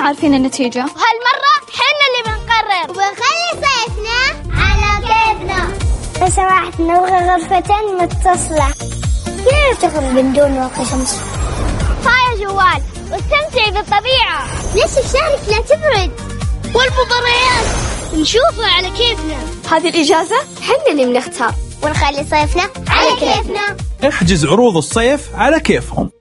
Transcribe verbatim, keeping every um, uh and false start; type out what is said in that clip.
عارفين النتيجة، وهالمرة حنا اللي بنقرر وبنخلي صيفنا على كيفنا. لو سمحت نبغى غرفتين متصلة. كيف تغرب من دون واقي شمس؟ صاير جوال واستمتعي بالطبيعة. ليش الشارك لا تبرد؟ والمباريات نشوفها على كيفنا. هذه الإجازة حنا اللي بنختار ونخلي صيفنا على كيفنا. احجز عروض الصيف على كيفهم.